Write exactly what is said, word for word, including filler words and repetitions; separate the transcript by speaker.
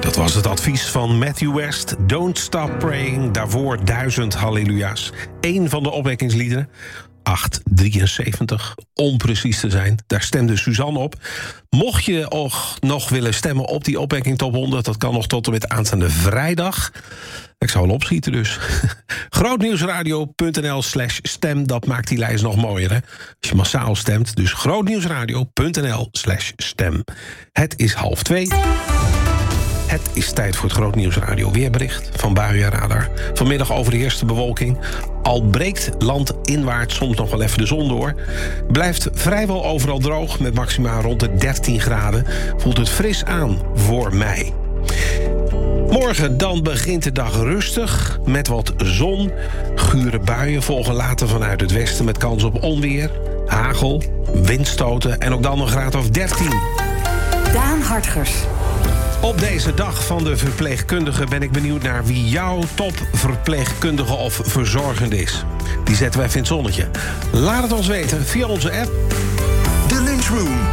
Speaker 1: Dat was het advies van Matthew West. Don't stop praying. Daarvoor duizend halleluja's. Eén van de opwekkingsliederen. acht drieënzeventig, om precies te zijn. Daar stemde Suzanne op. Mocht je ook nog willen stemmen op die opwekking top honderd... dat kan nog tot en met aanstaande vrijdag. Ik zou wel opschieten dus. grootnieuwsradio.nl slash stem, dat maakt die lijst nog mooier, hè? Als je massaal stemt. Dus grootnieuwsradio.nl slash stem. Het is half twee. Het is tijd voor het Grootnieuws Radio weerbericht van Buienradar. Vanmiddag overheerst de bewolking. Al breekt landinwaarts soms nog wel even de zon door. Blijft vrijwel overal droog met maxima rond de dertien graden. Voelt het fris aan voor mei. Morgen dan begint de dag rustig met wat zon. Gure buien volgen later vanuit het westen met kans op onweer, hagel, windstoten en ook dan een graad of dertien.
Speaker 2: Daan Hartgers.
Speaker 1: Op deze dag van de verpleegkundige ben ik benieuwd naar wie jouw topverpleegkundige of verzorgende is. Die zetten we even in het zonnetje. Laat het ons weten via onze app.
Speaker 3: De Lunchroom